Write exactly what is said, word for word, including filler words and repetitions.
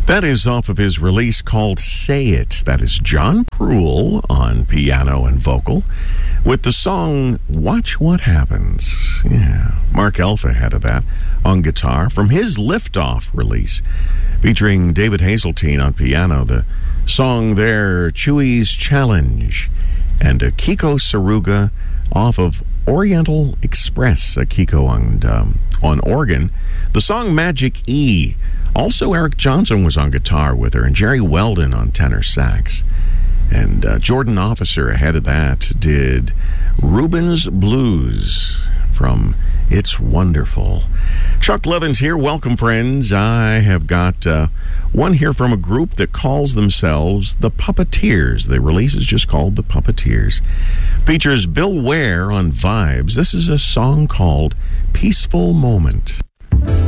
That is off of his release called Say It. That is John Pruill on piano and vocal with the song Watch What Happens. Yeah, Mark Elf ahead of that on guitar from his Liftoff release featuring David Hazeltine on piano. The song there, Chewy's Challenge, and a Kiko Saruga off of Oriental Express, a Kiko on, um, on organ. The song Magic E. Also, Eric Johnson was on guitar with her, and Jerry Weldon on tenor sax. And uh, Jordan Officer ahead of that did Rubens Blues from It's Wonderful. Chuck Levins here. Welcome, friends. I have got uh, one here from a group that calls themselves The Puppeteers. The release is just called The Puppeteers. Features Bill Ware on vibes. This is a song called Peaceful Moment.